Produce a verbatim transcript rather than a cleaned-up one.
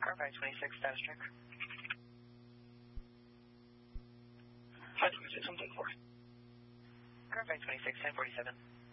Carfire twenty-six, status check. five twenty-six, one ten four. Carfire twenty-six, ten forty-seven.